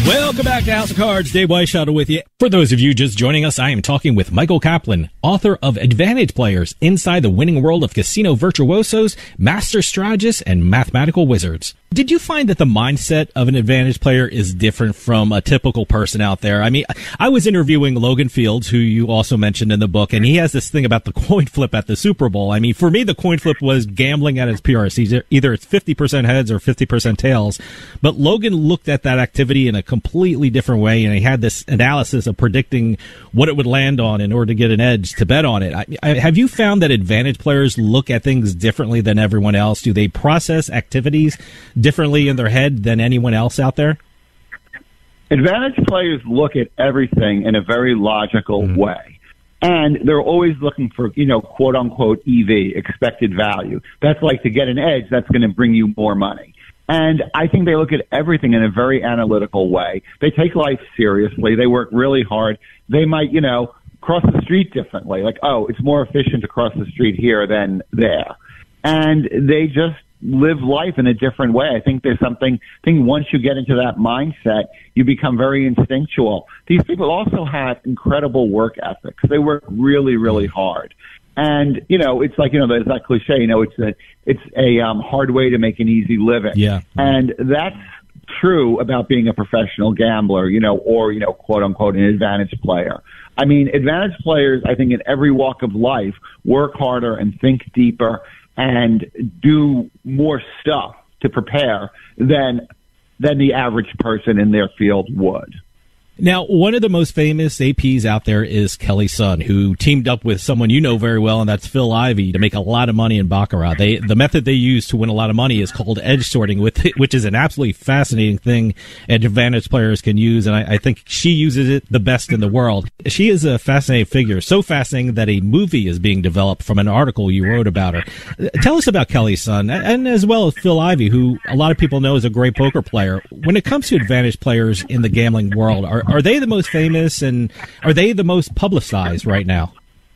Welcome back to House of Cards. Dave Weishaupt with you. For those of you just joining us, I am talking with Michael Kaplan, author of Advantage Players, Inside the Winning World of Casino Virtuosos, Master Strategists, and Mathematical Wizards. Did you find that the mindset of an Advantage player is different from a typical person out there? I mean, I was interviewing Logan Fields, who you also mentioned in the book, and he has this thing about the coin flip at the Super Bowl. I mean, for me, the coin flip was gambling at its purest. Either it's 50% heads or 50% tails. But Logan looked at that activity in a completely different way, and he had this analysis of predicting what it would land on in order to get an edge to bet on it. Have you found that Advantage players look at things differently than everyone else? Do they process activities differently in their head than anyone else out there? Advantage players look at everything in a very logical way. And they're always looking for, quote unquote EV, expected value. That's like to get an edge that's going to bring you more money. And I think they look at everything in a very analytical way. They take life seriously. They work really hard. They might, cross the street differently. Like, oh, it's more efficient to cross the street here than there. And they just live life in a different way. I think there's something, once you get into that mindset, you become very instinctual. These people also have incredible work ethics. They work really, really hard. And, it's like, there's that cliche, it's a hard way to make an easy living. Yeah. And that's true about being a professional gambler, or, quote unquote, an advantage player. I mean, advantage players, I think in every walk of life, work harder and think deeper and do more stuff to prepare than the average person in their field would. Now, one of the most famous APs out there is Kelly Sun, who teamed up with someone you know very well, and that's Phil Ivey, to make a lot of money in Baccarat. The method they use to win a lot of money is called edge sorting, which is an absolutely fascinating thing advantage players can use, and I think she uses it the best in the world. She is a fascinating figure, so fascinating that a movie is being developed from an article you wrote about her. Tell us about Kelly Sun, and as well as Phil Ivey, who a lot of people know is a great poker player. When it comes to advantage players in the gambling world, are they the most famous, and are they the most publicized right now?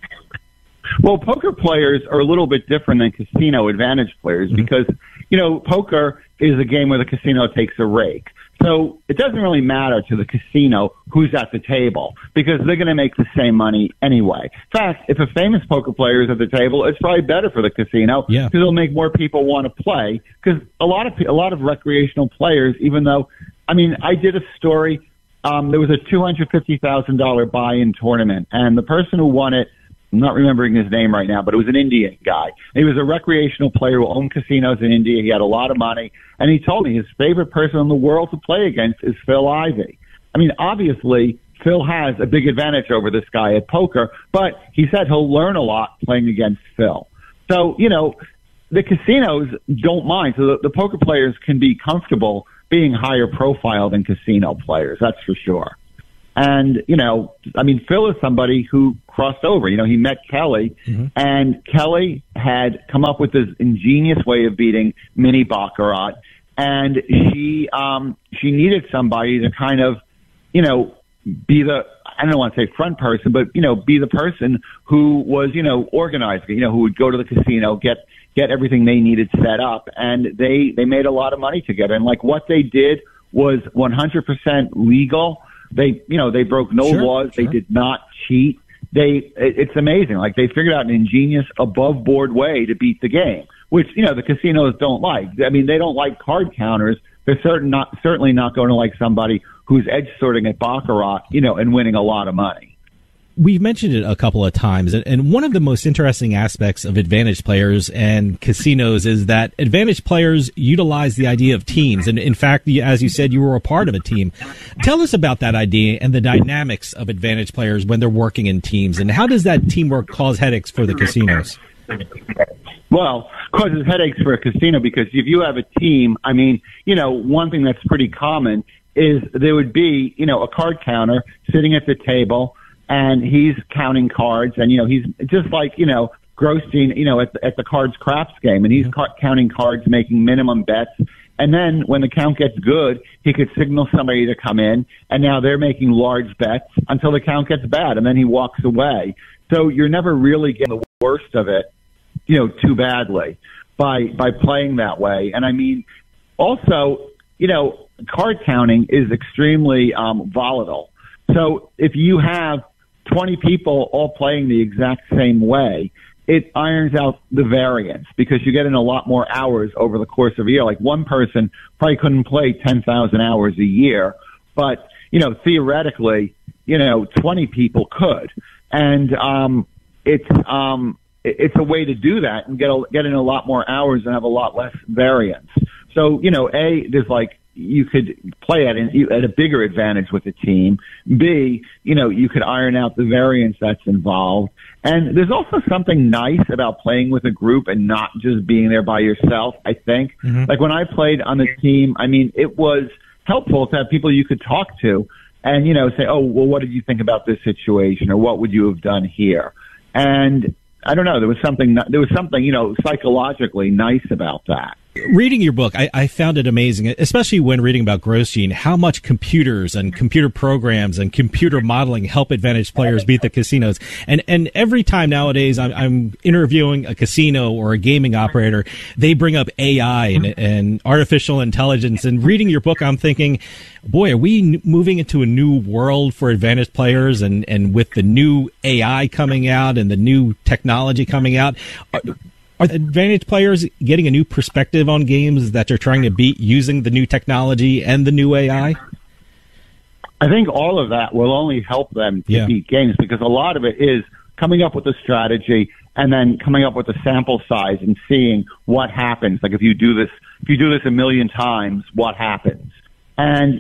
Well, poker players are a little bit different than casino advantage players because, poker is a game where the casino takes a rake. So it doesn't really matter to the casino who's at the table because they're going to make the same money anyway. In fact, if a famous poker player is at the table, it's probably better for the casino because it'll make more people want to play. Because a lot of recreational players, even though, I did a story. There was a $250,000 buy-in tournament, and the person who won it, I'm not remembering his name right now, but it was an Indian guy. He was a recreational player who owned casinos in India. He had a lot of money, and he told me his favorite person in the world to play against is Phil Ivey. Obviously, Phil has a big advantage over this guy at poker, but he said he'll learn a lot playing against Phil. So, the casinos don't mind. So the poker players can be comfortable being higher profile than casino players, that's for sure. And, Phil is somebody who crossed over. He met Kelly, and Kelly had come up with this ingenious way of beating mini Baccarat, and she needed somebody to kind of, be the, I don't want to say front person, but, be the person who was, organizing, who would go to the casino, get everything they needed set up, and they made a lot of money together. And what they did was 100% legal. They broke no laws. Sure. They did not cheat. It's amazing. They figured out an ingenious above board way to beat the game, which, the casinos don't like. They don't like card counters. They're certainly not going to like somebody who's edge sorting at Baccarat, and winning a lot of money. We've mentioned it a couple of times, and one of the most interesting aspects of advantage players and casinos is that advantage players utilize the idea of teams. And in fact, as you said, you were a part of a team. Tell us about that idea and the dynamics of advantage players when they're working in teams, and how does that teamwork cause headaches for the casinos? Well, causes headaches for a casino because if you have a team, one thing that's pretty common is there would be, a card counter sitting at the table, and he's counting cards, and, he's just like, Grosjean, at the cards craps game, and he's counting cards, making minimum bets. And then when the count gets good, he could signal somebody to come in, and now they're making large bets until the count gets bad, and then he walks away. So you're never really getting the worst of it, too badly by playing that way. And also, card counting is extremely volatile. So if you have 20 people all playing the exact same way, it irons out the variance because you get in a lot more hours over the course of a year. Like one person probably couldn't play 10,000 hours a year, but, theoretically, 20 people could. And it's a way to do that and get in a lot more hours and have a lot less variance. So, there's you could play at a bigger advantage with the team. B, you could iron out the variance that's involved. And there's also something nice about playing with a group and not just being there by yourself, I think. Mm-hmm. Like when I played on the team, it was helpful to have people you could talk to and, say, oh, well, what did you think about this situation? Or what would you have done here? And I don't know, there was something, psychologically nice about that. Reading your book, I found it amazing, especially when reading about Grosjean, how much computers and computer programs and computer modeling help advantage players beat the casinos. And every time nowadays I'm interviewing a casino or a gaming operator, they bring up AI and artificial intelligence. And reading your book, I'm thinking, boy, are we moving into a new world for advantage players? And with the new AI coming out and the new technology coming out, are advantage players getting a new perspective on games that they're trying to beat using the new technology and the new AI? I think all of that will only help them to beat games because a lot of it is coming up with a strategy and then coming up with a sample size and seeing what happens. Like if you do this a million times, what happens? And,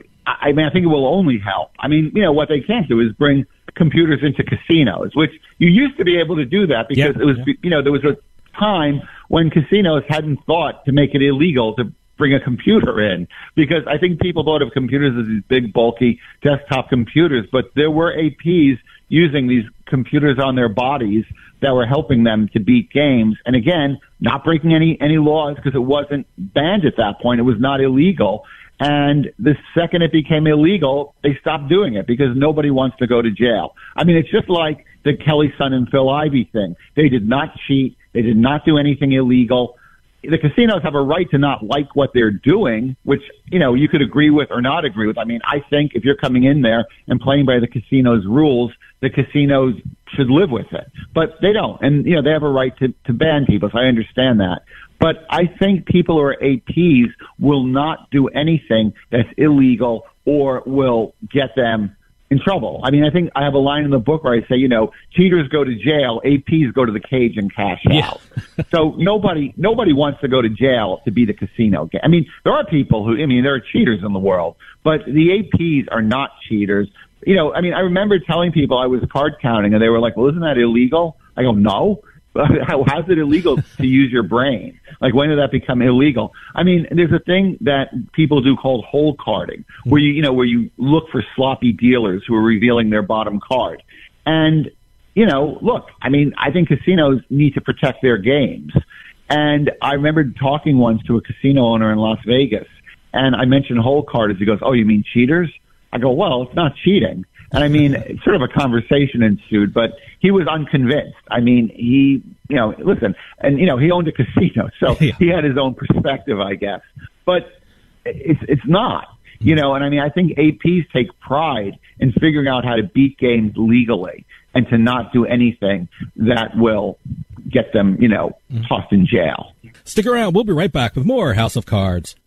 I think it will only help. What they can't do is bring computers into casinos, which you used to be able to do that because it was, there was a time when casinos hadn't thought to make it illegal to bring a computer in because I think people thought of computers as these big, bulky desktop computers, but there were APs using these computers on their bodies that were helping them to beat games. And again, not breaking any laws because it wasn't banned at that point. It was not illegal. And the second it became illegal, they stopped doing it because nobody wants to go to jail. It's just like the Kelly Son and Phil Ivey thing. They did not cheat. They did not do anything illegal. The casinos have a right to not like what they're doing, which, you could agree with or not agree with. I think if you're coming in there and playing by the casino's rules, the casinos should live with it. But they don't. And, they have a right to ban people, so I understand that. But I think people who are APs will not do anything that's illegal or will get them in trouble. I think I have a line in the book where I say, cheaters go to jail, APs go to the cage and cash out. So nobody wants to go to jail to be the casino game. There are people who, there are cheaters in the world, but the APs are not cheaters. I remember telling people I was card counting and they were like, well, isn't that illegal? I go, no. How's it illegal to use your brain? Like, when did that become illegal? There's a thing that people do called hole carding, where you look for sloppy dealers who are revealing their bottom card. And, look, I think casinos need to protect their games. And I remember talking once to a casino owner in Las Vegas, and I mentioned hole carders. He goes, oh, you mean cheaters? I go, well, it's not cheating. And sort of a conversation ensued, but he was unconvinced. He, listen, and, he owned a casino, so he had his own perspective, I guess. But it's not, and I think APs take pride in figuring out how to beat games legally and to not do anything that will get them, tossed in jail. Stick around. We'll be right back with more House of Cards.